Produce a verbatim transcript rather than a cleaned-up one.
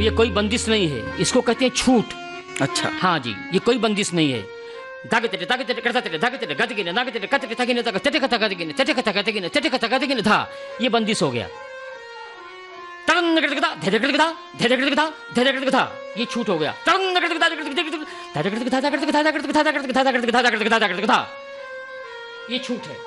ये कोई बंदिश नहीं है, इसको कहते हैं छूट। अच्छा। हाँ जी, ये कोई बंदिश नहीं है। धागे तेरे धागे तेरे करता तेरे धागे तेरे गति गिने नागे तेरे कतरे थगिने तक चटे कथा गति गिने चटे कथा गति गिने चटे कथा गति गिने था, ये बंदिश हो गया। तरन करते कथा धैर्य करते कथा धैर्य करते कथा धैर्य करते कथा, ये छूट हो गया। तरन करते कथा धैर्य करते कथा धैर्य करते कथा धैर्य करते कथा धैर्य करते कथा धैर्य करते कथा धैर्य करते कथा, ये छूट है।